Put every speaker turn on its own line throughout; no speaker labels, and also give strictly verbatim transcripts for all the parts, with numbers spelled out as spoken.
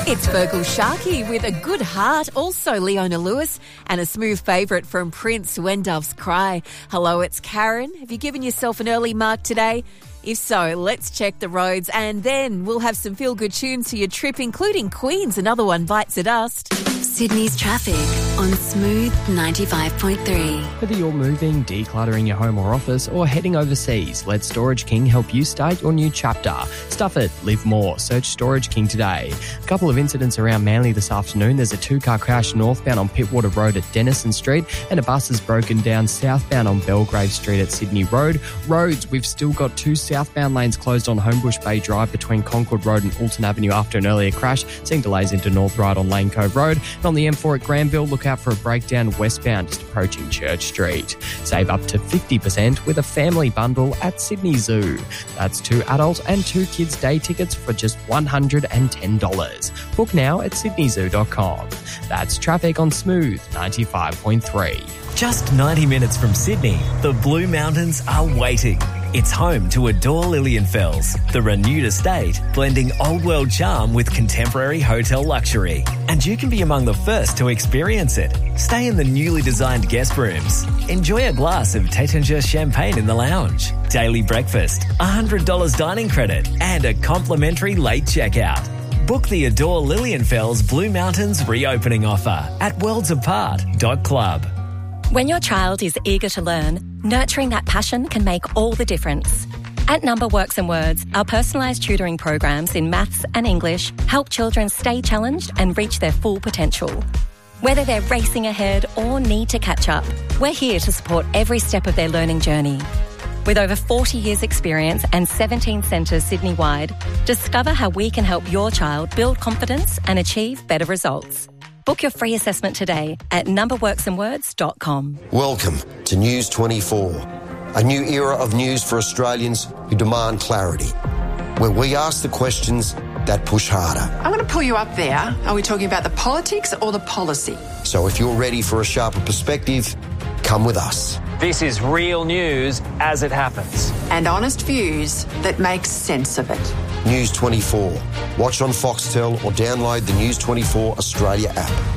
It's Virgil Sharkey with A Good Heart, also Leona Lewis, and a smooth favourite from Prince, When Doves Cry. Hello, it's Karen. Have you given yourself an early mark today? If so, let's check the roads, and then we'll have some feel-good tunes for your trip, including Queen's Another One Bites the Dust.
Sydney's traffic on Smooth ninety-five point three.
Whether you're moving, decluttering your home or office, or heading overseas, let Storage King help you start your new chapter. Stuff it, live more. Search Storage King today. A couple of incidents around Manly this afternoon. There's a two-car crash northbound on Pittwater Road at Denison Street, and a bus has broken down southbound on Belgrave Street at Sydney Road. Roads, we've still got two southbound lanes closed on Homebush Bay Drive between Concord Road and Alton Avenue after an earlier crash, seeing delays into North Ryde on Lane Cove Road. And on the M four at Granville, look out for a breakdown westbound just approaching Church Street. Save up to fifty percent with a family bundle at Sydney Zoo. That's two adult and two kids day tickets for just one hundred ten dollars. Book now at sydney zoo dot com. That's traffic on Smooth ninety-five point three.
Just ninety minutes from Sydney, the Blue Mountains are waiting. It's home to Adore Lilienfels, the renewed estate, blending old world charm with contemporary hotel luxury. And you can be among the first to experience it. Stay in the newly designed guest rooms. Enjoy a glass of Taittinger champagne in the lounge. Daily breakfast, one hundred dollars dining credit, and a complimentary late checkout. Book the Adore Lilienfels Blue Mountains reopening offer at worlds apart dot club.
When your child is eager to learn, nurturing that passion can make all the difference. At Number Works and Words, our personalised tutoring programs in maths and English help children stay challenged and reach their full potential. Whether they're racing ahead or need to catch up, we're here to support every step of their learning journey. With over forty years experience and seventeen centres Sydney-wide, discover how we can help your child build confidence and achieve better results. Book your free assessment today at number works and words dot com.
Welcome to News twenty-four, a new era of news for Australians who demand clarity, where we ask the questions that push harder.
I'm going to pull you up there. Are we talking about the politics or the policy?
So if you're ready for a sharper perspective, come with us.
This is real news as it happens.
And honest views that make sense of it.
News twenty-four. Watch on Foxtel or download the News twenty-four Australia app.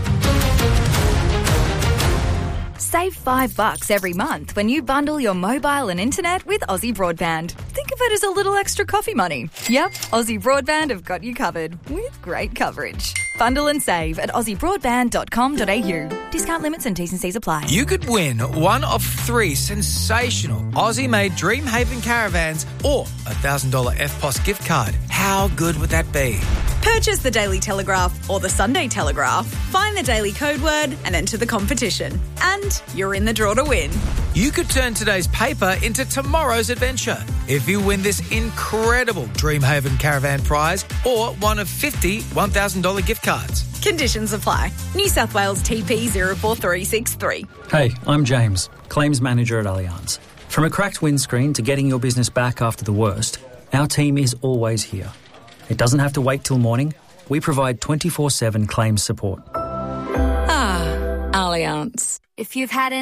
Save five bucks every month when you bundle your mobile and internet with Aussie Broadband. Think of it as a little extra coffee money. Yep, Aussie Broadband have got you covered with great coverage. Bundle and save at aussie broadband dot com dot a u. Discount limits and T's and C's apply.
You could win one of three sensational Aussie-made Dreamhaven caravans or a one thousand dollars F P O S gift card. How good would that be?
Purchase the Daily Telegraph or the Sunday Telegraph, find the daily code word and enter the competition. And you're in the draw to win.
You could turn today's paper into tomorrow's adventure if you win this incredible Dreamhaven caravan prize or one of fifty one thousand dollars gift cards.
Conditions apply. New South Wales T P zero four three six three.
Hey, I'm James, Claims Manager at Allianz. From a cracked windscreen to getting your business back after the worst, our team is always here. It doesn't have to wait till morning. We provide twenty-four seven claims support.
Ah, Allianz.
If you've had